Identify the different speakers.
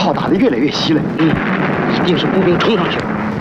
Speaker 1: 炮打得越来越稀了。
Speaker 2: 一定是步兵冲上去了。